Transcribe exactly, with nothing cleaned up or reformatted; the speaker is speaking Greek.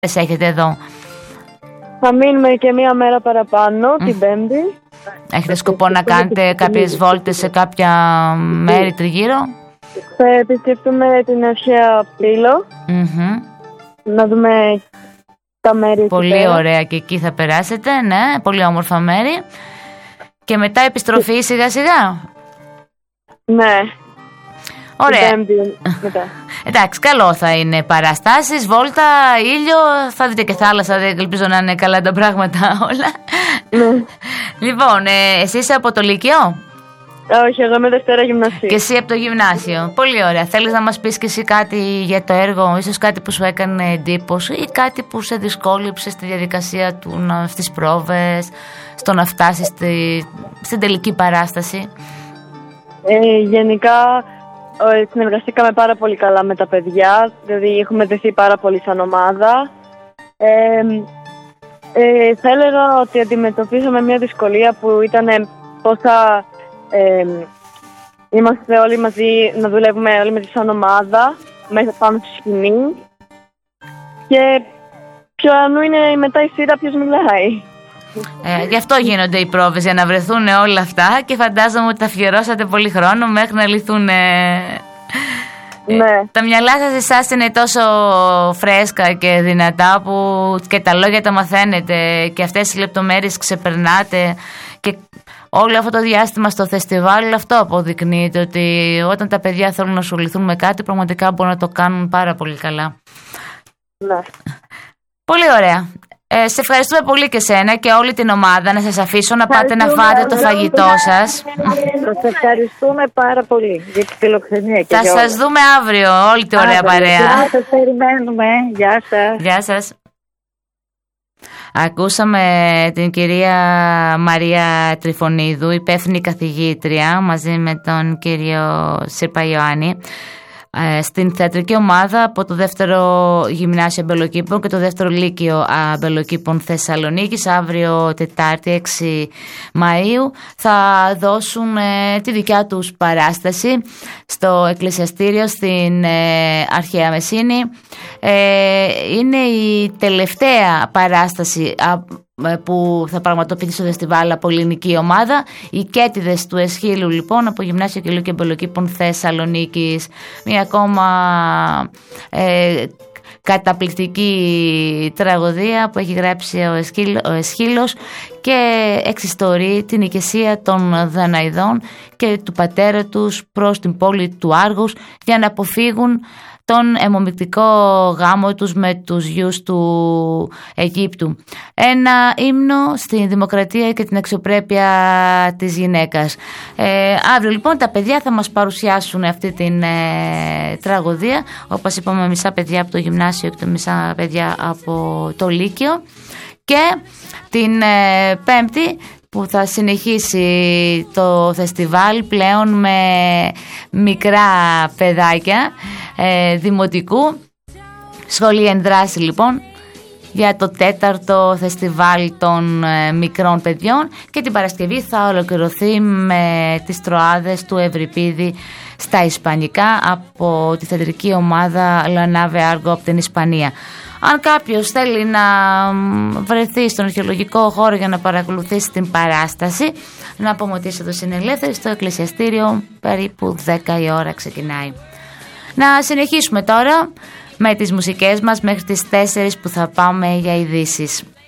έχετε εδώ? Θα μείνουμε και μία μέρα παραπάνω, mm. την Πέμπτη. Έχετε σκοπό να κάνετε κάποιες βόλτες σε κάποια μέρη τριγύρω? Θα επισκεφτούμε την αρχαία Πύλο. Mm-hmm. Να δούμε τα μέρη. Πολύ ωραία, και εκεί θα περάσετε, ναι, πολύ όμορφα μέρη. Και μετά επιστροφή σιγά σιγά. Ναι. Ωραία. Μετά. Εντάξει, καλό θα είναι. Παραστάσεις, βόλτα, ήλιο, θα δείτε και θάλασσα, δεν ελπίζω να είναι καλά τα πράγματα όλα. Ναι. Λοιπόν, ε, εσύ είσαι από το Λύκειο? Όχι, εγώ είμαι Δευτέρα Γυμνασίου. Και εσύ από το Γυμνάσιο. Πολύ ωραία. Θέλεις να μας πεις και εσύ κάτι για το έργο, ίσως κάτι που σου έκανε εντύπωση ή κάτι που σε δυσκόλυψε στη διαδικασία του, να, στις πρόβες, στο να φτάσεις στη, στην τελική παράσταση? Ε, γενικά συνεργαστήκαμε πάρα πολύ καλά με τα παιδιά, δηλαδή έχουμε δεθεί πάρα πολύ σαν ομάδα. Ε, ε, θα έλεγα ότι αντιμετωπίσαμε μια δυσκολία που ήταν πώς θα ε, είμαστε όλοι μαζί, να δουλεύουμε όλοι μαζί σαν ομάδα μέσα πάνω στη σκηνή, και ποιο είναι μετά η σειρά, ποιος μιλάει. Ε, γι' αυτό γίνονται οι πρόβες, για να βρεθούν όλα αυτά, και φαντάζομαι ότι θα αφιερώσατε πολύ χρόνο μέχρι να λυθούν. Ε, ναι. ε, τα μυαλά σας εσάς είναι τόσο φρέσκα και δυνατά που και τα λόγια τα μαθαίνετε και αυτές οι λεπτομέρειες ξεπερνάτε, και όλο αυτό το διάστημα στο φεστιβάλ αυτό αποδεικνύεται, ότι όταν τα παιδιά θέλουν να ασχοληθούν με κάτι πραγματικά μπορούν να το κάνουν πάρα πολύ καλά. Ναι. Πολύ ωραία. Ε, σε ευχαριστούμε πολύ και σένα και όλη την ομάδα. Να σας αφήσω να πάτε να φάτε το φαγητό σας. Σας ευχαριστούμε πάρα πολύ για την φιλοξενία. Θα σας δούμε αύριο, όλη την ωραία παρέα. Γεια σας, περιμένουμε. Γεια σας. Γεια σας. Ακούσαμε την κυρία Μαρία Τριφωνίδου, υπεύθυνη καθηγήτρια, μαζί με τον κύριο Σύρπα Ιωάννη, στην θεατρική ομάδα από το δεύτερο Γυμνάσιο Αμπελοκήπων και το δεύτερο Λύκειο Αμπελοκήπων Θεσσαλονίκης. Αύριο Τετάρτη έξι Μαΐου θα δώσουν ε, τη δικιά τους παράσταση στο εκκλησιαστήριο στην ε, Αρχαία Μεσίνη. Ε, είναι η τελευταία παράσταση που θα πραγματοποιηθεί στο φεστιβάλ από ελληνική ομάδα. Οι Κέτιδες του Εσχύλου, λοιπόν, από Γυμνάσιο και Λύκειο Αμπελοκήπων Θεσσαλονίκης. Μια ακόμα ε, καταπληκτική τραγωδία που έχει γράψει ο, Εσχύλ, ο Εσχύλος, και εξιστορεί την οικεσία των Δαναηδών και του πατέρα τους προς την πόλη του Άργους για να αποφύγουν τον αιμομυκτικό γάμο τους με τους γιους του Αιγύπτου. Ένα ύμνο στη δημοκρατία και την αξιοπρέπεια της γυναίκας. Ε, αύριο λοιπόν τα παιδιά θα μας παρουσιάσουν αυτή την ε, τραγωδία, όπως είπαμε, μισά παιδιά από το Γυμνάσιο και μισά παιδιά από το Λύκειο, και την ε, Πέμπτη που θα συνεχίσει το φεστιβάλ πλέον με μικρά παιδάκια ε, δημοτικού. Σχολεία εν δράση, λοιπόν, για το τέταρτο φεστιβάλ των ε, μικρών παιδιών, και την Παρασκευή θα ολοκληρωθεί με τις τροάδες του Ευρυπίδη στα ισπανικά από τη θεατρική ομάδα Λανάβε Άργο από την Ισπανία. Αν κάποιος θέλει να βρεθεί στον αρχαιολογικό χώρο για να παρακολουθήσει την παράσταση, να πούμε ότι είσοδος είναι ελεύθερη στο εκκλησιαστήριο, περίπου δέκα η ώρα ξεκινάει. Να συνεχίσουμε τώρα με τις μουσικές μας μέχρι τις τέσσερις που θα πάμε για ειδήσεις.